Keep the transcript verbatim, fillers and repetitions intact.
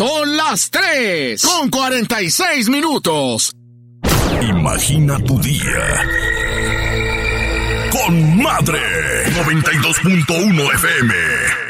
Son las tres con cuarenta y seis minutos. Imagina tu día con Madre noventa y dos punto uno F M.